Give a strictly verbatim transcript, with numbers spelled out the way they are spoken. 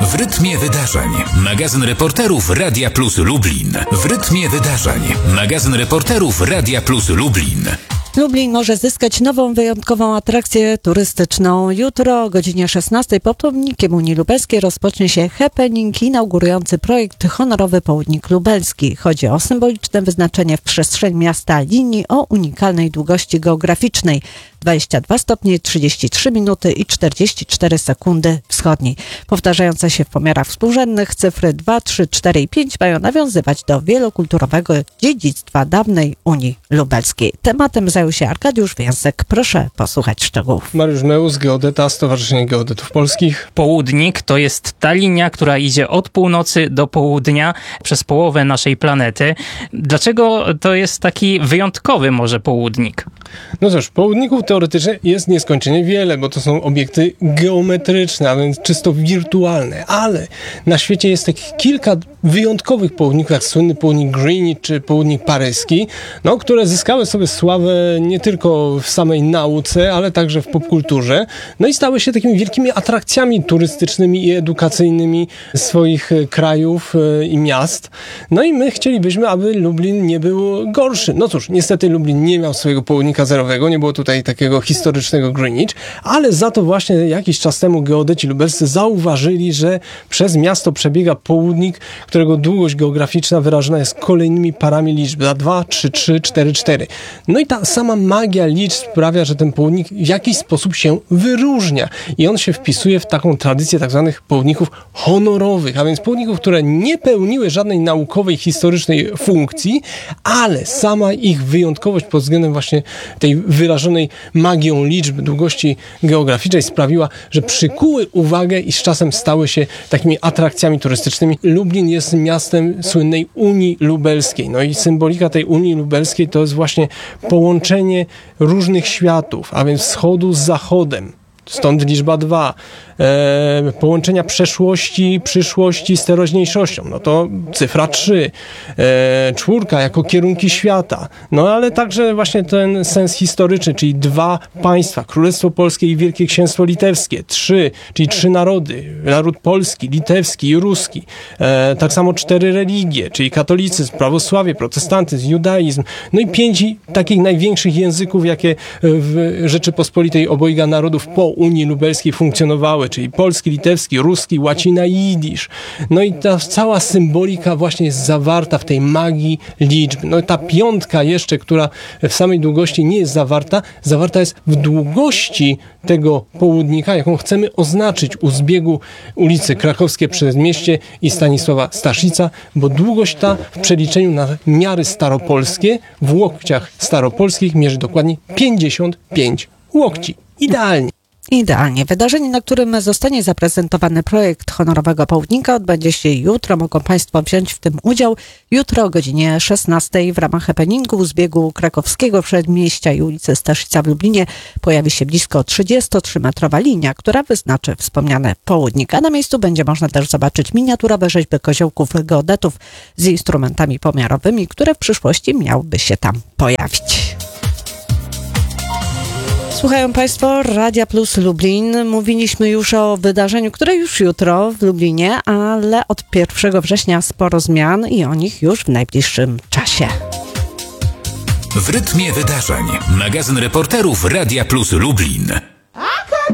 W rytmie wydarzeń. Magazyn reporterów Radia Plus Lublin. W rytmie wydarzeń. Magazyn reporterów Radia Plus Lublin. Lublin może zyskać nową, wyjątkową atrakcję turystyczną. Jutro o godzinie szesnastej pod pomnikiem Unii Lubelskiej rozpocznie się happening inaugurujący projekt Honorowy Południk Lubelski. Chodzi o symboliczne wyznaczenie w przestrzeni miasta linii o unikalnej długości geograficznej dwadzieścia dwa stopnie, trzydzieści trzy minuty i czterdzieści cztery sekundy wschodniej. Powtarzające się w pomiarach współrzędnych cyfry dwa, trzy, cztery i pięć mają nawiązywać do wielokulturowego dziedzictwa dawnej Unii Lubelskiej. Tematem zajął się Arkadiusz Więsek. Proszę posłuchać szczegółów. Mariusz Meus, geodeta, Stowarzyszenie Geodetów Polskich. Południk to jest ta linia, która idzie od północy do południa przez połowę naszej planety. Dlaczego to jest taki wyjątkowy może południk? No cóż, południków teoretycznie jest nieskończenie wiele, bo to są obiekty geometryczne, a więc czysto wirtualne, ale na świecie jest takich kilka wyjątkowych południków, jak słynny południk Greenwich czy południk paryski, no, które zyskały sobie sławę nie tylko w samej nauce, ale także w popkulturze, no i stały się takimi wielkimi atrakcjami turystycznymi i edukacyjnymi swoich krajów i miast. No i my chcielibyśmy, aby Lublin nie był gorszy. No cóż, niestety Lublin nie miał swojego południka zerowego, nie było tutaj takiego historycznego Greenwich, ale za to właśnie jakiś czas temu geodeci lubelscy zauważyli, że przez miasto przebiega południk, którego długość geograficzna wyrażona jest kolejnymi parami liczb dwa, trzy, trzy, cztery, cztery. No i ta sama magia liczb sprawia, że ten południk w jakiś sposób się wyróżnia i on się wpisuje w taką tradycję tak zwanych południków honorowych, a więc południków, które nie pełniły żadnej naukowej, historycznej funkcji, ale sama ich wyjątkowość pod względem właśnie tej wyrażonej magią liczb długości geograficznej sprawiła, że przykuły uwagę i z czasem stały się takimi atrakcjami turystycznymi. Lublin jest miastem słynnej Unii Lubelskiej. No i symbolika tej Unii Lubelskiej to jest właśnie połączenie różnych światów, a więc wschodu z zachodem. Stąd liczba dwa. E, połączenia przeszłości, przyszłości z teraźniejszością. No to cyfra trzy. E, czwórka jako kierunki świata. No ale także właśnie ten sens historyczny, czyli dwa państwa. Królestwo Polskie i Wielkie Księstwo Litewskie. Trzy, czyli trzy narody. Naród polski, litewski i ruski. E, tak samo cztery religie, czyli katolicyzm, prawosławie, protestantyzm, judaizm. No i pięć takich największych języków, jakie w Rzeczypospolitej obojga narodów po Unii Lubelskiej funkcjonowały, czyli polski, litewski, ruski, łacina i jidysz. No i ta cała symbolika właśnie jest zawarta w tej magii liczb. No i ta piątka jeszcze, która w samej długości nie jest zawarta, zawarta jest w długości tego południka, jaką chcemy oznaczyć u zbiegu ulicy Krakowskie Przedmieście i Stanisława Staszica, bo długość ta w przeliczeniu na miary staropolskie w łokciach staropolskich mierzy dokładnie pięćdziesiąt pięć łokci. Idealnie. Idealnie. Wydarzenie, na którym zostanie zaprezentowany projekt honorowego południka, odbędzie się jutro. Mogą Państwo wziąć w tym udział. Jutro o godzinie szesnastej w ramach happeningu z biegu Krakowskiego Przedmieścia i ulicy Staszica w Lublinie pojawi się blisko trzydziestotrzymetrowa linia, która wyznaczy wspomniany południk. A na miejscu będzie można też zobaczyć miniaturowe rzeźby koziołków geodetów z instrumentami pomiarowymi, które w przyszłości miałyby się tam pojawić. Słuchają Państwo Radia Plus Lublin. Mówiliśmy już o wydarzeniu, które już jutro w Lublinie, ale od pierwszego września sporo zmian i o nich już w najbliższym czasie. W rytmie wydarzeń. Magazyn reporterów Radia Plus Lublin.